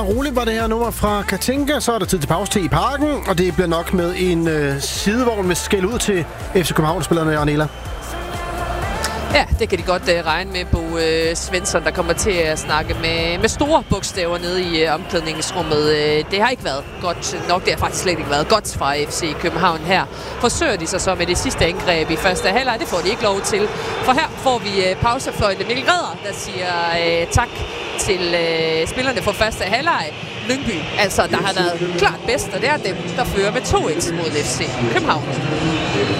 roligt var det her nummer fra Katinka. Så er der tid til pause i parken, og det bliver nok med en sidevogn med skæld ud til FC København-spillerne, Arnela. Ja, det kan de godt regne med, Bo Svensson, der kommer til at snakke med store bogstaver nede i omklædningsrummet. Det har ikke været godt nok. Det har faktisk slet ikke været godt fra FC København her. Forsøger de sig så med det sidste angreb i første halvleg. Det får de ikke lov til. For her får vi pausefløjte Mikkel Reder, der siger tak til spillerne for første halvleg. Lyngby, altså der har været klart bedst, og det er dem, der fører med 2-1 mod FC København.